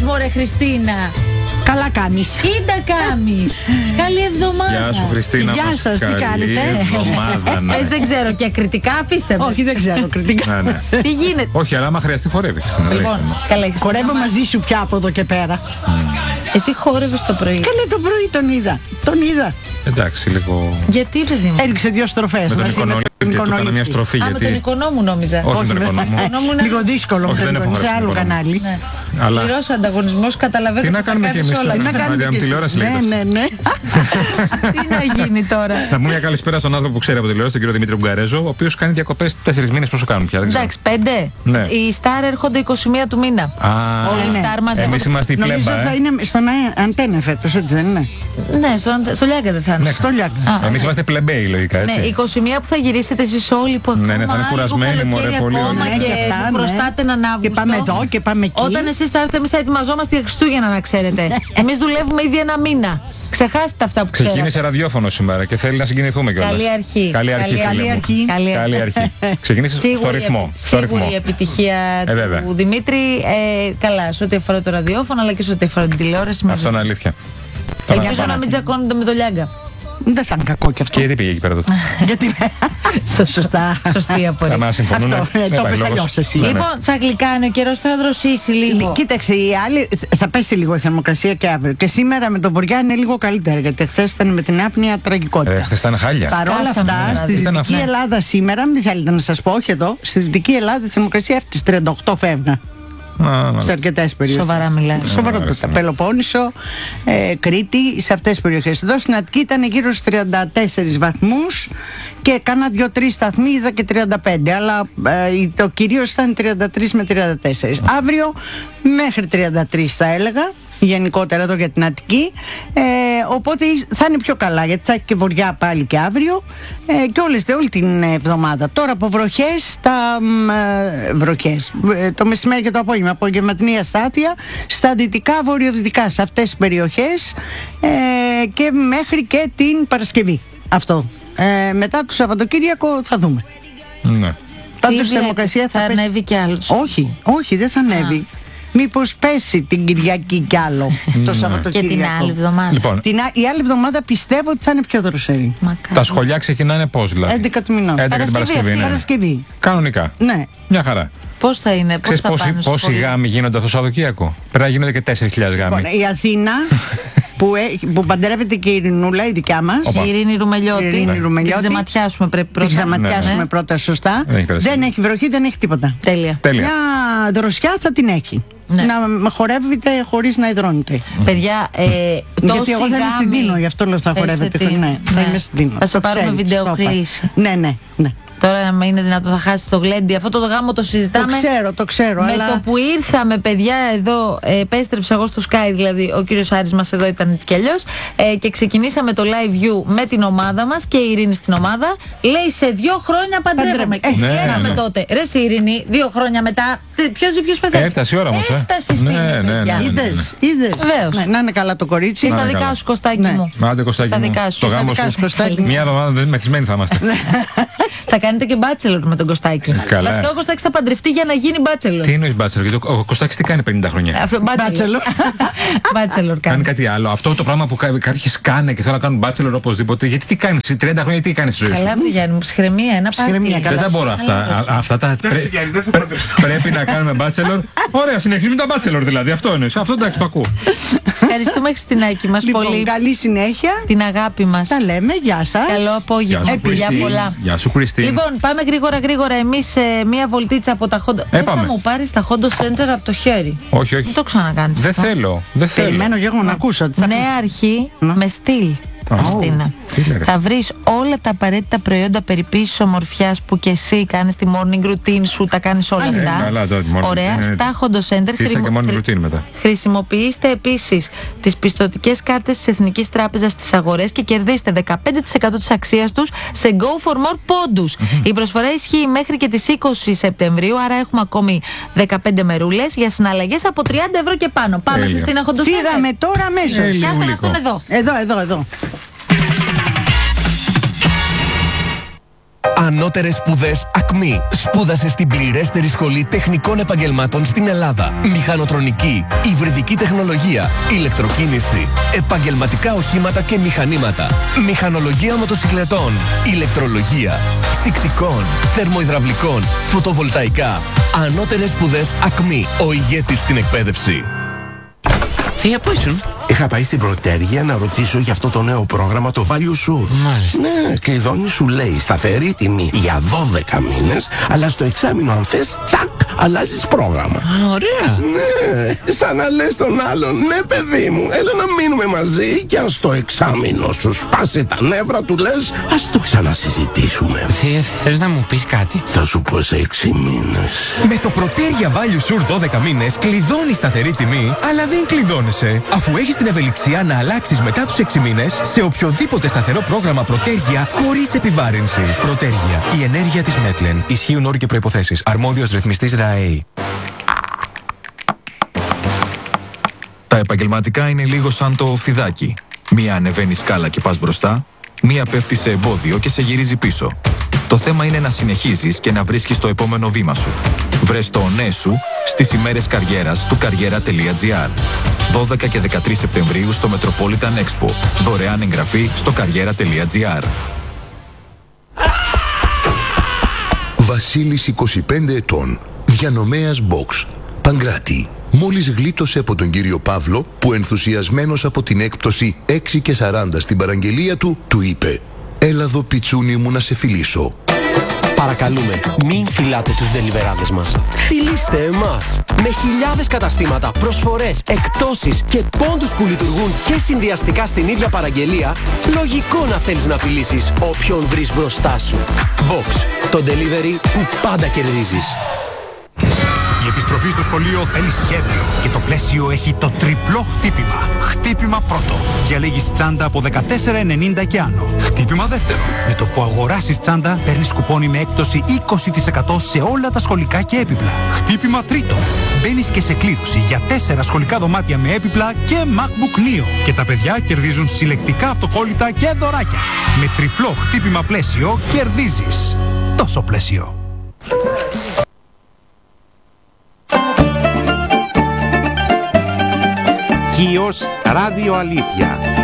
μωρέ Χριστίνα? Καλά κάνεις. Τι τα κάνεις? Καλή εβδομάδα. Γεια σου Χριστίνα. Γεια σας, τι κάνετε? Εβδομάδα, ναι. Πες δεν ξέρω και κριτικά αφήστε με. Όχι, δεν ξέρω κριτικά. Ναι, ναι. Τι γίνεται? Όχι, αλλά άμα χρειαστεί χορεύει. Λοιπόν, καλά Χριστίνα. Χορεύω μαζί σου πια από εδώ και πέρα. Εσύ χόρευες το πρωί. Καλέ, το πρωί τον είδα. Τον είδα. Εντάξει, λίγο. Γιατί παιδί μου? Έριξε 2 στροφές. Με τον μαζί Οικονόλη. Του έκανα μια στροφή. Α, με τον Γιατί. Οικονό μου νόμιζα. Όχι με τον Οικονό μου. Λίγο δύσκολο. Όχι, δεν έχω σε χορεύσει άλλο τον Οικονό. κανάλι. Ναι. Αλλά- Σκληρός ο ανταγωνισμός, καταλαβαίνω. Τι να ότι θα κάνουμε κι κάνεις εμείς όλα. τώρα. Τι να κάνουμε Άντε, κι εσείς. τηλεόραση λέγεται Ναι, αυτό. ναι. Τι να γίνει τώρα? Να πούμε μια καλησπέρα στον άνθρωπο που ξέρει από τηλεόραση, τον κύριο Δημήτρη Ουγγαρέζο, ο οποίος κάνει διακοπές 4 μήνες. Πόσο κάνουν πια, δεν ξέρω. Εντάξει, 5. Ναι. Οι Star έρχονται 21 του μήνα. Α, Όλοι οι ναι. Star μας εμείς έρχονται. είμαστε η Νομίζω πλέμπα. θα είναι στον Αντένα φέτος, έτσι δεν είναι? Ναι, στο Λιάγκα δεν θα είναι. Στο Λιάγκα. Εμείς είμαστε πλεμπέοι λογικά, Ναι, έτσι. 21 που θα γυρίσετε εσείς όλοι που Ναι, ναι, θα είναι ακόμα κουρασμένοι, λίγο μωρέ, καλοκαίρι πολύ ακόμα ωραία. και Ναι, και αυτά, που ναι. χρωστάτε έναν Αύγουστο. Και πάμε εδώ και πάμε εκεί. Όταν εσείς θα έρθετε, εμείς θα ετοιμαζόμαστε για Χριστούγεννα, να ξέρετε. Εμείς δουλεύουμε ήδη ένα μήνα. Ξεχάστε αυτά που ξέρετε. Ξεκίνησε ραδιόφωνο σήμερα και θέλει να συγκινηθούμε κιόλας. Καλή αρχή. Καλή αρχή, φίλε Καλή μου. αρχή. Καλή αρχή. Ξεκίνησε στο ρυθμό. Στο Σίγουρη ρυθμό. η επιτυχία βέβαια. του Δημήτρη. Καλά, σε ό,τι αφορά το ραδιόφωνο αλλά και σε ό,τι αφορά την τηλεόραση. Αυτό είναι αλήθεια. Τώρα να Ελπίζω πάμε. να μην τσακώνονται με το Λιάγκα. Δεν θα είναι κακό κι αυτό. Και γιατί πήγε εκεί πέρα τότε. Γιατί. Σωστά. Σωστή απορία. Αν συμφωνούν. Αυτό, το πες αλλιώς εσύ. Ναι, ναι. Λοιπόν, θα γλυκάνει ο καιρός, θα δροσίσει λίγο. Κοίταξε, οι άλλοι θα πέσει λίγο η θερμοκρασία και αύριο. Και σήμερα με τον Βοριά είναι λίγο καλύτερα. Γιατί χθες ήταν με την άπνοια τραγικότητα. Χθες ήταν χάλια. Παρ' όλα Σκάσαμε, αυτά, δηλαδή. στη Ήταν Δυτική αυτό. Ελλάδα σήμερα, μην θέλετε να σας πω, όχι εδώ, στη Δυτική Ελλάδα η θερμοκρασία έφτασε 38 φεύγα. Σε αρκετές περιοχές. Σοβαρά μιλάς. Σοβαρότατα. Πελοπόννησο, Κρήτη, σε αυτές τις περιοχές. Εδώ στην Αττική ήταν γύρω στους 34 βαθμούς και κάνα 2-3 σταθμοί είδα και 35. Αλλά το κυρίως ήταν 33 με 34. Αύριο μέχρι 33 θα έλεγα. Γενικότερα εδώ για την Αττική, οπότε θα είναι πιο καλά γιατί θα έχει και βορειά πάλι και αύριο και όλη την εβδομάδα. Τώρα από βροχές, το μεσημέρι και το απόγευμα, απογευματινή αστάθεια στα δυτικά βορειοδυτικά, σε αυτές τις περιοχές και μέχρι και την Παρασκευή. Αυτό. Μετά το Σαββατοκύριακο θα δούμε. Ναι. Πάντως η θερμοκρασία θα ανέβει κι άλλο. Όχι, δεν θα ανέβει. Μήπως πέσει την Κυριακή κι άλλο το Σαββατοκύριακο. Και την άλλη εβδομάδα. Λοιπόν, Η άλλη εβδομάδα πιστεύω ότι θα είναι πιο δροσερή. τα σχολιά ξεκινάνε πώς δηλαδή? 11 του μηνός. 11 την Παρασκευή. Ναι. Παρασκευή. Κανονικά. Ναι. Μια χαρά. Πώς θα είναι, πώς Ξέρεις θα πάνε στο πόσοι σχολείο? γάμοι γίνονται αυτό το Σαββατοκύριακο? Πρέπει να γίνονται και 4.000 γάμοι. Λοιπόν, η Αθήνα που παντρεύεται και η Ειρηνούλα, η δικιά μας. Η Ειρήνη Ρουμελιώτη. Η Ειρήνη Ρουμελιώτη. Την ξεματιάσουμε πρέπει πρώτα. Την ξαματιάσουμε Ναι. πρώτα σωστά. Δεν έχει περάσει. Δεν έχει βροχή, δεν έχει τίποτα. Τέλεια. Τέλεια. Μια δροσιά θα την έχει. Ναι. Να χορεύετε χωρίς να υδρώνετε. Παιδιά, Γιατί εγώ θα είμαι στην Τίνο, γι' αυτό λέω θα χορεύετε. Ναι, θα είμαι στην Τίνο. Θα σε Το πάρουμε ξέρεις, βιντεοκλήση. Ναι, ναι, ναι. Τώρα να είναι δυνατόν θα χάσει το γλέντι. Αυτό το γάμο το συζητάμε. Το ξέρω. Με αλλά... το που ήρθαμε, παιδιά, εδώ, επέστρεψα εγώ στο Sky, δηλαδή ο κύριος Άρης μας εδώ ήταν έτσι κι αλλιώς, και ξεκινήσαμε το live view με την ομάδα μας και η Ειρήνη στην ομάδα. Λέει σε 2 χρόνια παντρεύομαι. Και Ναι, λέγαμε ναι. τότε, ρε η Ειρήνη, 2 χρόνια μετά, ποιος πεθαίνει. Έφτασε η ώρα όμως. Έφτασε η Ναι, στιγμή, ναι, παιδιά. ναι. Είδες. Βεβαίως. Ναι, να είναι καλά το κορίτσι. Και στα είναι δικά καλά. σου, Κωστάκι Ναι. μου. Άντε Κωστάκι Στα μου. δικά σου. Το Στα γάμο δικά σου, σου. Κωστάκι. Μια εβδομάδα μεθυσμένοι θα είμαστε. Θα κάνετε και bachelor με τον Κωστάκι. Καλά. Βασικά ο Κωστάκης θα παντρευτεί για να γίνει bachelor. Τι εννοείς μπάτσελο? Γιατί ο Κωστάκης τι κάνει 50 χρόνια? Αυτό, bachelor. Bachelor Κάνει κάνει. κάτι άλλο. Αυτό το πράγμα που κάποιοι σκάνε και θέλουν να κάνουν μπάτσελο οπωσδήποτε. Γιατί τι κάνει, 30 χρόνια τι κάνει στη ζωή σου? Καλά, βρε Γιάννη μου, ψυχραιμία, ένα Ψυχραιμία, πάρτι. καλά. Δεν τα μπορώ αυτά. Αυτά τα. Πρέπει να κάνουμε μπάτσελορ. Ωραία, συνεχίζουμε τα μπάτσελορ δηλαδή. Αυτό είναι. Αυτό εντάξει, το ακούω. Ευχαριστούμε, Χριστινάκη μας Λοιπόν, πολύ. καλή συνέχεια. Την αγάπη μας. Τα λέμε, γεια σας. Καλό Γεια απόγευμα. σου, Φιλιά Κριστίν. πολλά. Γεια σου, Κριστίν. Λοιπόν, πάμε γρήγορα εμείς μία βολτίτσα από τα Honda. Δεν θα πάμε. μου πάρεις τα Honda Center από το χέρι. Όχι, όχι. Μην το ξανακάνεις Δεν αυτό. θέλω. Δεν θέλω. Περιμένω Γιώργο να ακούσω. τι θα πεις. Νέα αρχή Να. με στυλ. Χριστίνα. τι λέει, ρε. Θα βρεις όλα τα απαραίτητα προϊόντα περιποίησης ομορφιάς που και εσύ κάνεις τη morning routine σου, τα κάνεις όλα αυτά. καλά, τώρα τη morning Ωραία. routine, Στα Honda Center Φύσα και morning routine μετά. χρησιμοποιήστε επίσης τις πιστωτικές κάρτες της Εθνικής Τράπεζας στις αγορές και κερδίστε 15% της αξίας τους σε Go for More πόντους. Η προσφορά ισχύει μέχρι και τις 20 Σεπτεμβρίου, άρα έχουμε ακόμη 15 μερούλες για συναλλαγές από 30 ευρώ και πάνω. Πάμε, Τέλεια. Χριστίνα, Honda Center. Φύγαμε τώρα αμέσως. Πιάστε Λίγο. αυτόν εδώ. Εδώ. Ανώτερες σπουδές ΑΚΜΗ. Σπούδασε στην πληρέστερη σχολή τεχνικών επαγγελμάτων στην Ελλάδα. Μηχανοτρονική, υβριδική τεχνολογία, ηλεκτροκίνηση, επαγγελματικά οχήματα και μηχανήματα, μηχανολογία μοτοσυκλετών, ηλεκτρολογία, ψυκτικών, θερμοϊδραυλικών, φωτοβολταϊκά. Ανώτερες σπουδές ΑΚΜΗ. Ο ηγέτης στην εκπαίδευση. Θεία, πού ήσουν? Είχα πάει στην Πρωτέργεια να ρωτήσω για αυτό το νέο πρόγραμμα, το Value Sure. Μάλιστα. Ναι, κλειδώνει, σου λέει σταθερή τιμή για 12 μήνες, αλλά στο εξάμηνο αν θες, τσακ, αλλάζεις πρόγραμμα. Ωραία. Ναι, σαν να λες τον άλλον, ναι παιδί μου, έλα να μείνουμε μαζί και αν στο εξάμηνο σου σπάσει τα νεύρα του λες, ας το ξανασυζητήσουμε. Θεία, θες να μου πεις κάτι? Θα σου πω σε 6 μήνες. Με το Πρωτέργεια Value Sure 12 μήνες κλειδώνεις σταθερή τιμή, αλλά δεν κλειδώνεσαι, αφού έχεις την ευελιξία να αλλάξεις μετά τους 6 μήνες σε οποιοδήποτε σταθερό πρόγραμμα Πρωτέργεια χωρίς επιβάρυνση. Πρωτέργεια. Η ενέργεια της Μέτλεν. Ισχύουν όροι και προϋποθέσεις. Αρμόδιος ρυθμιστής ΡΑΕΗ. Τα επαγγελματικά είναι λίγο σαν το φιδάκι. Μία ανεβαίνει σκάλα και πας μπροστά, μία πέφτει σε εμπόδιο και σε γυρίζει πίσω. Το θέμα είναι να συνεχίζεις και να βρίσκεις το επόμενο βήμα σου. Βρες το ναι σου στις ημέρες καριέρας του karriera.gr. 12 και 13 Σεπτεμβρίου στο Metropolitan Expo. Δωρεάν εγγραφή στο karriera.gr. Βασίλης 25 ετών, διανομέας box, Παγκράτη. Μόλις γλίτωσε από τον κύριο Παύλο που ενθουσιασμένος από την έκπτωση 6 και 40 στην παραγγελία του, του είπε «Έλα εδώ πιτσούνι μου να σε φιλήσω». Παρακαλούμε, μην φυλάτε τους ντελιβεράδες μας. Φιλήστε εμάς. Με χιλιάδες καταστήματα, προσφορές, εκπτώσεις και πόντους που λειτουργούν και συνδυαστικά στην ίδια παραγγελία, λογικό να θέλεις να φιλήσεις όποιον βρεις μπροστά σου. Vox, το delivery που πάντα κερδίζεις. Η επιστροφή στο σχολείο θέλει σχέδιο και το πλαίσιο έχει το τριπλό χτύπημα. Χτύπημα πρώτο. Διαλέγεις τσάντα από 14,90 και άνω. Χτύπημα δεύτερο. Με το που αγοράσεις τσάντα παίρνεις κουπόνι με έκπτωση 20% σε όλα τα σχολικά και έπιπλα. Χτύπημα τρίτο. Μπαίνεις και σε κλήρωση για 4 σχολικά δωμάτια με έπιπλα και MacBook Neo. Και τα παιδιά κερδίζουν συλλεκτικά αυτοκόλλητα και δωράκια. Με τριπλό χτύπημα πλαίσιο κερδίζεις. Τόσο πλαίσιο. Χίος Ράδιο Αλήθεια.